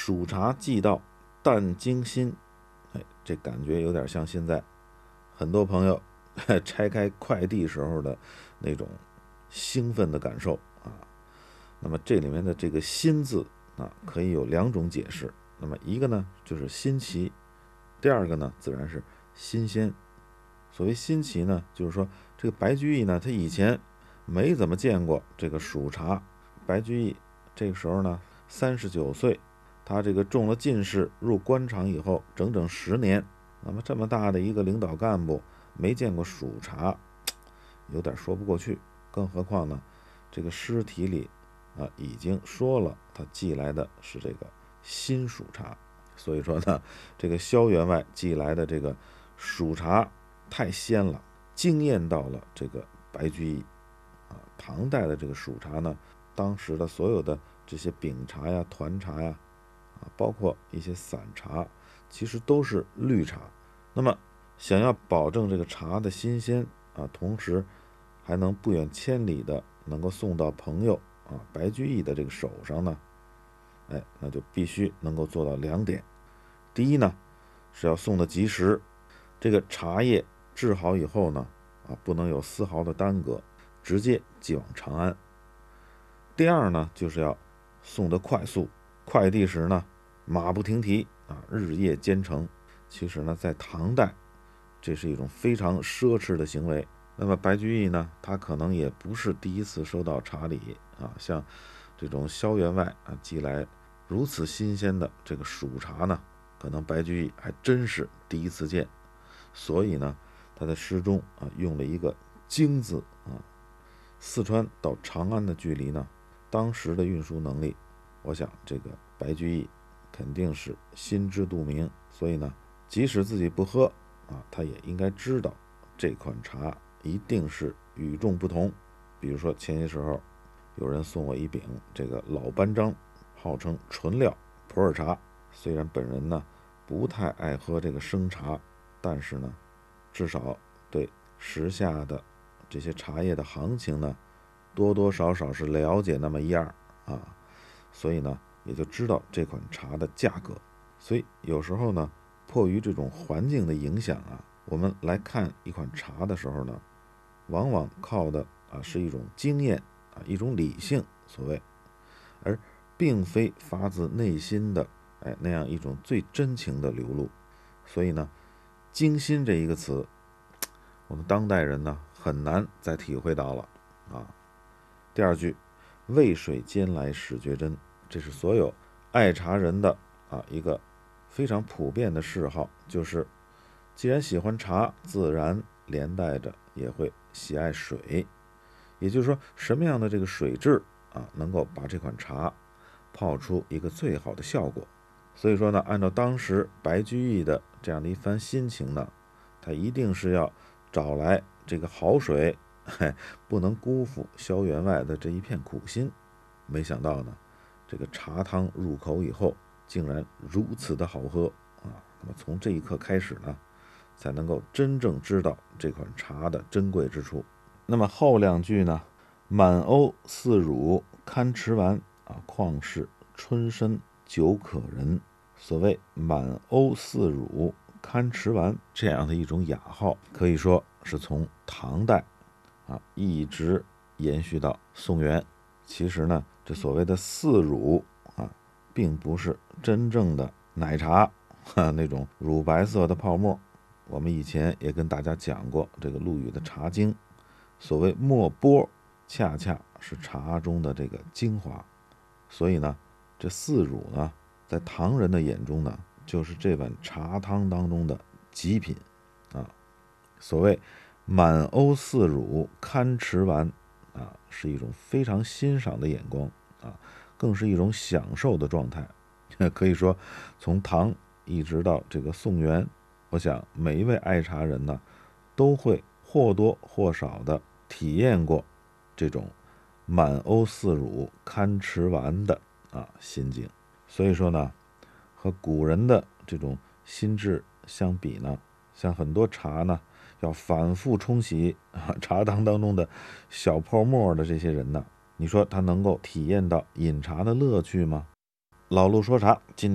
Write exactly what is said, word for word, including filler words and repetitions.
蜀茶寄到，淡精新。哎，这感觉有点像现在很多朋友拆开快递时候的那种兴奋的感受啊。那么这里面的这个新字啊，可以有两种解释。那么一个呢就是新奇，第二个呢自然是新鲜。所谓新奇呢，就是说这个白居易呢，他以前没怎么见过这个蜀茶。白居易这个时候呢三十九岁，他这个中了进士，入官场以后整整十年。那么这么大的一个领导干部没见过蜀茶，有点说不过去。更何况呢，这个诗题里啊已经说了，他寄来的是这个新蜀茶。所以说呢，这个萧员外寄来的这个蜀茶太鲜了，惊艳到了这个白居易啊。唐代的这个蜀茶呢，当时的所有的这些饼茶呀、团茶呀，啊，包括一些散茶，其实都是绿茶。那么想要保证这个茶的新鲜啊，同时还能不远千里的能够送到朋友啊白居易的这个手上呢，哎，那就必须能够做到两点。第一呢，是要送的及时，这个茶叶制好以后呢，啊，不能有丝毫的耽搁，直接寄往长安。第二呢，就是要送得快速，快递时呢，马不停蹄啊，日夜兼程。其实呢，在唐代，这是一种非常奢侈的行为。那么白居易呢，他可能也不是第一次收到茶礼啊，像这种萧员外啊寄来如此新鲜的这个蜀茶呢，可能白居易还真是第一次见。所以呢，他在诗中啊用了一个京字啊。四川到长安的距离呢，当时的运输能力，我想这个白居易肯定是心知肚明。所以呢，即使自己不喝啊，他也应该知道这款茶一定是与众不同。比如说前些时候有人送我一饼这个老班章，号称纯料普洱茶。虽然本人呢不太爱喝这个生茶，但是呢至少对时下的这些茶叶的行情呢多多少少是了解那么一二啊，所以呢也就知道这款茶的价格。所以有时候呢，迫于这种环境的影响啊，我们来看一款茶的时候呢，往往靠的啊是一种经验啊，一种理性所谓，而并非发自内心的哎那样一种最真情的流露。所以呢，精心这一个词，我们当代人呢很难再体会到了啊。第二句，渭水间来始觉真，这是所有爱茶人的啊一个非常普遍的嗜好，就是既然喜欢茶，自然连带着也会喜爱水。也就是说，什么样的这个水质啊，能够把这款茶泡出一个最好的效果。所以说呢，按照当时白居易的这样的一番心情呢，他一定是要找来这个好水，嘿，不能辜负萧员外的这一片苦心。没想到呢，这个茶汤入口以后，竟然如此的好喝啊！那么从这一刻开始呢，才能够真正知道这款茶的珍贵之处。那么后两句呢，满瓯似乳堪持完啊，况是春深久可人。所谓满瓯似乳堪持完这样的一种雅号，可以说是从唐代啊一直延续到宋元。其实呢，这所谓的似乳啊，并不是真正的奶茶啊那种乳白色的泡沫。我们以前也跟大家讲过这个陆羽的《茶经》，所谓没波，恰恰是茶中的这个精华。所以呢，这似乳呢，在唐人的眼中呢，就是这碗茶汤当中的极品啊。所谓满瓯似乳堪持完啊，是一种非常欣赏的眼光啊，更是一种享受的状态。可以说，从唐一直到这个宋元，我想每一位爱茶人呢，都会或多或少的体验过这种满瓯似乳堪持完的啊心境。所以说呢，和古人的这种心智相比呢，像很多茶呢要反复冲洗啊茶汤当中的小泡沫的这些人呢，你说他能够体验到饮茶的乐趣吗？老陆说茶，今